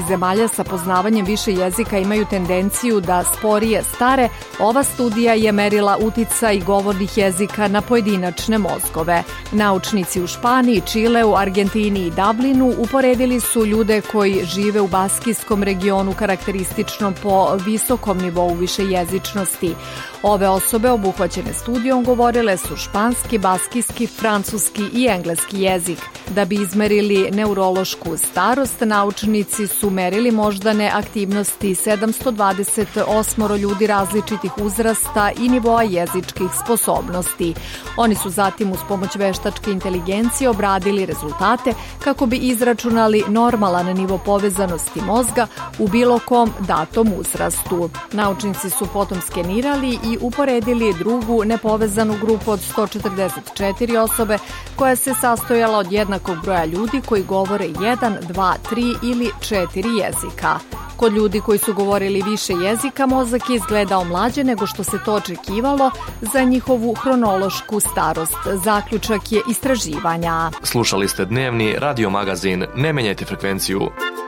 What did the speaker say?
zemalja sa poznavanjem više jezika imaju tendenciju da sporije stare, ova studija je merila uticaj govornih jezika na pojedinačne mozgove. Naučnici u Španiji, Čileu, Argentini i Dublinu uporedili su ljude koji žive u baskijskom regionu karakterističnom po visokom nivou višejezičnosti. Ove osobe obuhvaćene studijom govorile su španski, baskijski, francuski i engleski jezik. Da bi izmerili neurološku starost, naučnici su merili moždane aktivnosti 728 ljudi različitih uzrasta i nivoa jezičkih sposobnosti. Oni su zatim uz pomoć veštačke inteligencije obradili rezultate kako bi izračunali normalan nivo povezanosti mozga u bilo kom datom uzrastu. Naučnici su potom skenirali i uporedili drugu nepovezanu grupu od 144 osobe koja se sastojala od jednakog broja ljudi koji govore 1, 2, 3 ili 4 jezika. Kod ljudi koji su govorili više jezika, mozak je izgledao mlađe nego što se to očekivalo za njihovu hronološku starost. Zaključak je istraživanja. Slušali ste dnevni radio magazin Ne menjajte frekvenciju.